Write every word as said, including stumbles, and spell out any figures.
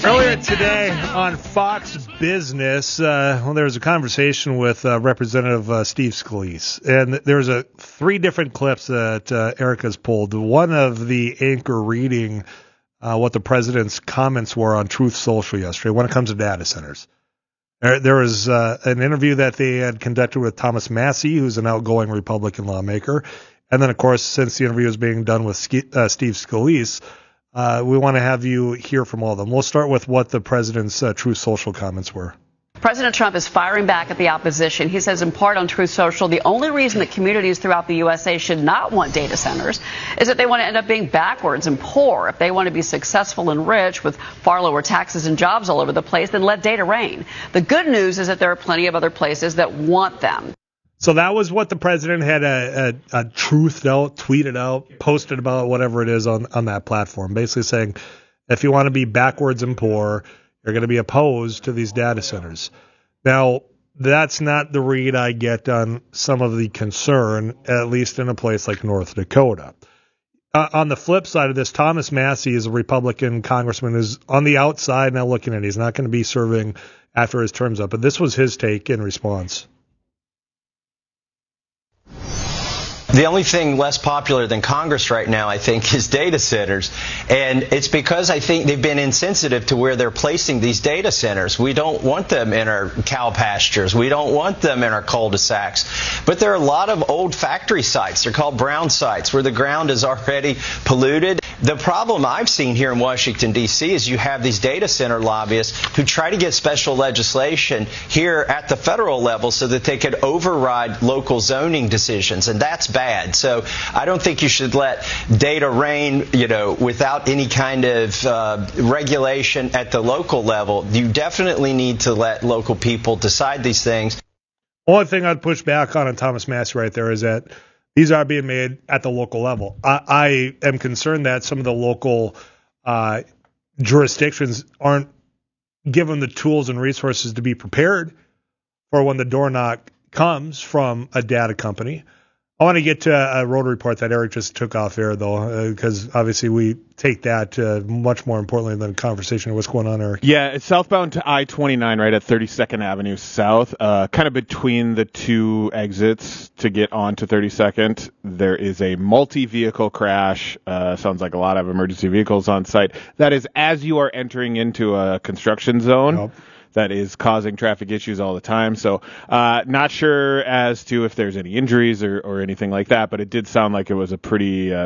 Earlier today on Fox Business, uh, well, there was a conversation with uh, Representative uh, Steve Scalise, and there was a three different clips that uh, Erica's pulled. One of the anchor reading uh, what the president's comments were on Truth Social yesterday when it comes to data centers. There, there was uh, an interview that they had conducted with Thomas Massie, who's an outgoing Republican lawmaker, and then, of course, since the interview was being done with Sk- uh, Steve Scalise, Uh, we want to have you hear from all of them. We'll start with what the president's uh, Truth Social comments were. President Trump is firing back at the opposition. He says in part on Truth Social, the only reason that communities throughout the U S A should not want data centers is that they want to end up being backwards and poor. If they want to be successful and rich with far lower taxes and jobs all over the place, then let data reign. The good news is that there are plenty of other places that want them. So that was what the president had a, a, a truthed out, tweeted out, posted about, whatever it is on, on that platform, basically saying if you want to be backwards and poor, you're going to be opposed to these data centers. Now, that's not the read I get on some of the concern, at least in a place like North Dakota. Uh, on the flip side of this, Thomas Massie is a Republican congressman who's on the outside now looking at it. He's not going to be serving after his term's up, but this was his take in response. The only thing less popular than Congress right now, I think, is data centers. And it's because I think they've been insensitive to where they're placing these data centers. We don't want them in our cow pastures. We don't want them in our cul-de-sacs. But there are a lot of old factory sites. They're called brown sites where the ground is already polluted. The problem I've seen here in Washington, D C is you have these data center lobbyists who try to get special legislation here at the federal level so that they could override local zoning decisions. And that's bad. So I don't think you should let data reign, you know, without any kind of uh, regulation at the local level. You definitely need to let local people decide these things. Only thing I'd push back on on Thomas Massie right there is that these are being made at the local level. I, I am concerned that some of the local uh, jurisdictions aren't given the tools and resources to be prepared for when the door knock comes from a data company. I want to get to a road report that Eric just took off air, though, because uh, obviously we take that uh, much more importantly than a conversation of what's going on, Eric. Yeah, it's southbound to I twenty-nine, right at thirty-second Avenue South, uh, kind of between the two exits to get onto thirty-second. There is a multi-vehicle crash. Uh, sounds like a lot of emergency vehicles on site. That is as you are entering into a construction zone. Nope. That is causing traffic issues all the time. So uh, not sure as to if there's any injuries or, or anything like that, but it did sound like it was a pretty uh,